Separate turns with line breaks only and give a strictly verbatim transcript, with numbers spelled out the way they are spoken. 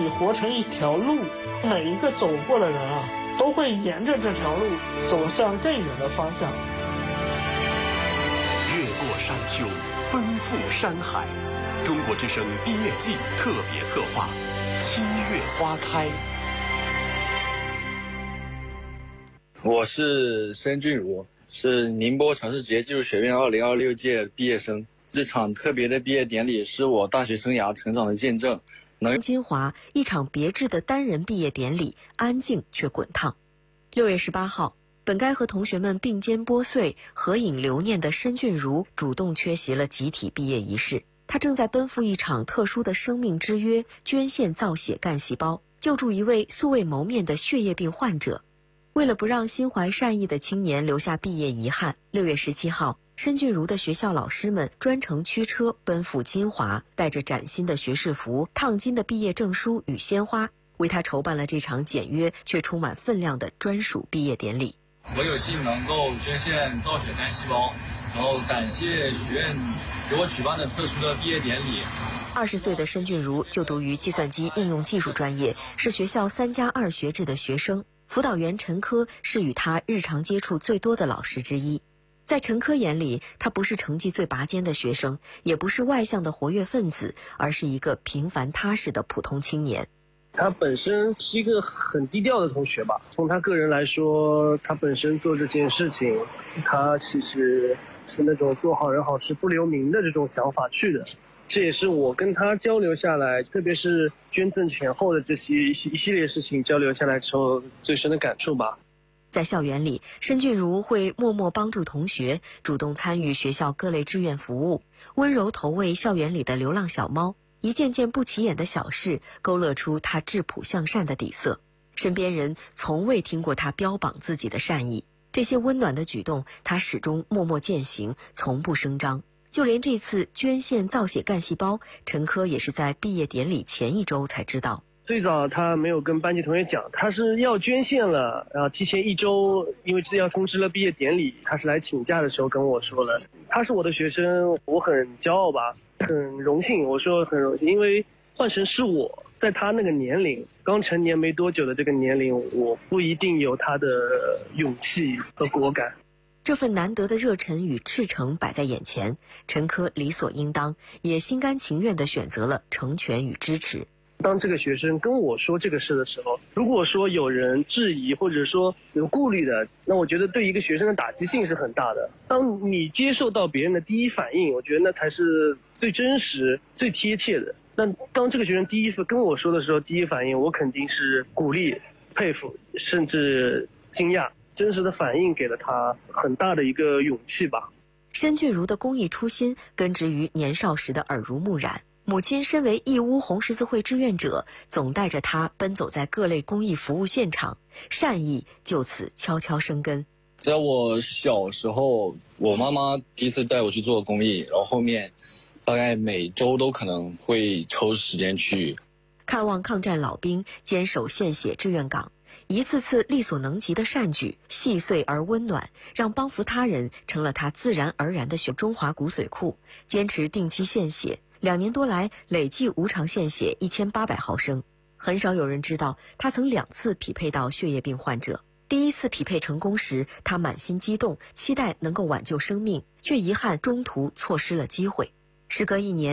己活成一条路，每一个走过的人啊，都会沿着这条路走向更远的方向。
越过山丘，奔赴山海。中国之声毕业季特别策划，七月花开。
我是申俊儒，是宁波城市职业技术学院二零二六届毕业生。这场特别的毕业典礼是我大学生涯成长的见证。能
金华一场别致的单人毕业典礼，安静却滚烫。六月十八号，本该和同学们并肩拨穗、合影留念的申俊儒主动缺席了集体毕业仪式。他正在奔赴一场特殊的生命之约，捐献造血干细胞，救助一位素未谋面的血液病患者。为了不让心怀善意的青年留下毕业遗憾，六月十七号，申俊儒的学校老师们专程驱车奔赴金华，带着崭新的学士服、烫金的毕业证书与鲜花，为他筹办了这场简约却充满分量的专属毕业典礼。
我有幸能够捐献造血干细胞，然后感谢学院给我举办的特殊的毕业典礼。
二十岁的申俊儒就读于计算机应用技术专业，是学校三加二学制的学生。辅导员陈科是与他日常接触最多的老师之一。在陈科眼里，他不是成绩最拔尖的学生，也不是外向的活跃分子，而是一个平凡踏实的普通青年。
他本身是一个很低调的同学吧，从他个人来说，他本身做这件事情，他其实是那种做好人好事不留名的这种想法去的。这也是我跟他交流下来，特别是捐赠前后的这些一系列事情交流下来之后最深的感触吧。
在校园里，申俊儒会默默帮助同学，主动参与学校各类志愿服务，温柔投喂校园里的流浪小猫，一件件不起眼的小事勾勒出他质朴向善的底色。身边人从未听过他标榜自己的善意，这些温暖的举动他始终默默践行，从不声张。就连这次捐献造血干细胞，陈科也是在毕业典礼前一周才知道。
最早他没有跟班级同学讲，他是要捐献了，然后提前一周，因为这要通知了毕业典礼，他是来请假的时候跟我说的。他是我的学生，我很骄傲吧，很荣幸。我说很荣幸，因为换成是我，在他那个年龄，刚成年没多久的这个年龄，我不一定有他的勇气和果敢。
这份难得的热忱与赤诚摆在眼前，陈科理所应当，也心甘情愿地选择了成全与支持。
当这个学生跟我说这个事的时候，如果说有人质疑或者说有顾虑的，那我觉得对一个学生的打击性是很大的。当你接受到别人的第一反应，我觉得那才是最真实最贴切的。那当这个学生第一次跟我说的时候，第一反应我肯定是鼓励、佩服，甚至惊讶。真实的反应给了他很大的一个勇气吧。
申俊儒的公益初心根植于年少时的耳濡目染，母亲身为义乌红十字会志愿者，总带着他奔走在各类公益服务现场，善意就此悄悄生根。
在我小时候，我妈妈第一次带我去做公益，然后后面大概每周都可能会抽时间去
看望抗战老兵，坚守献血志愿岗，一次次力所能及的善举，细碎而温暖，让帮扶他人成了他自然而然的学。中华骨髓库坚持定期献血，两年多来累计无偿献血一千八百毫升。很少有人知道，他曾两次匹配到血液病患者。第一次匹配成功时，他满心激动，期待能够挽救生命，却遗憾中途错失了机会。时隔一年，